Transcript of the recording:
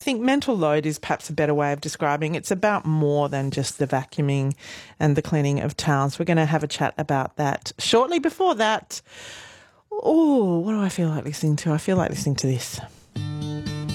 think mental load is perhaps a better way of describing it. It's about more than just the vacuuming and the cleaning of towns. We're going to have a chat about that shortly. Before that, what do I feel like listening to? I feel like listening to this.